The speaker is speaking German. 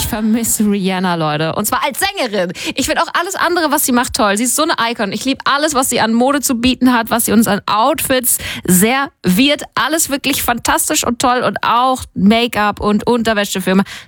vermisse Rihanna, Leute. Und zwar als Sängerin. Ich finde auch alles andere, was sie macht, toll. Sie ist so eine Icon. Ich liebe alles, was sie an Mode zu bieten hat, was sie uns an Outfits serviert. Alles wirklich fantastisch und toll und auch Make-up und Unterwäschefirma.